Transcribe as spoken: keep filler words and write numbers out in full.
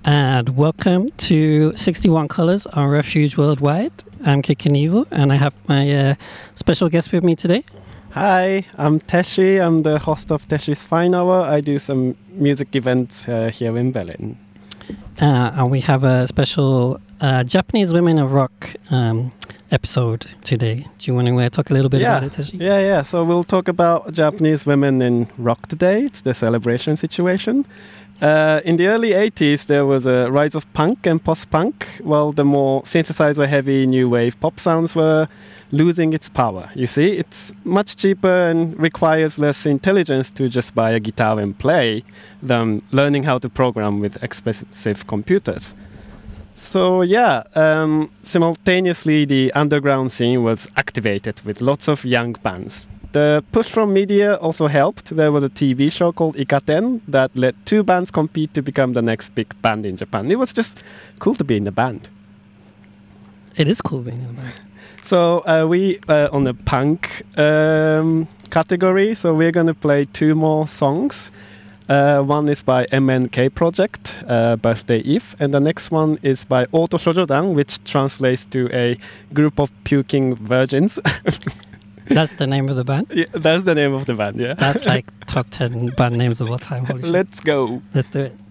And welcome to sixty-one Colors on Refuge Worldwide. I'm Kikinivo, and I have my uh, special guest with me today. Hi, I'm Teshi. I'm the host of Teshi's Fine Hour. I do some music events uh, here in Berlin. Uh, and we have a special uh, Japanese Women of Rock um, episode today. Do you want to uh, talk a little bit yeah. about it, Teshi? Yeah, yeah. So we'll talk about Japanese women in rock today. It's the celebration situation. Uh, in the early eighties, there was a rise of punk and post-punk, while the more synthesizer-heavy new wave pop sounds were losing its power. You see, it's much cheaper and requires less intelligence to just buy a guitar and play than learning how to program with expensive computers. So yeah, um, simultaneously the underground scene was activated with lots of young bands. The push from media also helped. There was a T V show called Ikaten that let two bands compete to become the next big band in Japan. It was just cool to be in a band. It is cool being in a band. So uh, we uh, on the punk um, category, so we're going to play two more songs. Uh, one is by M N K Project, uh, Birthday Eve, and the next one is by Oto Shoujodan, which translates to a group of puking virgins. That's the name of the band? Yeah, that's the name of the band, yeah. That's like top ten band names of all time. Holy shit. Let's go. Let's do it.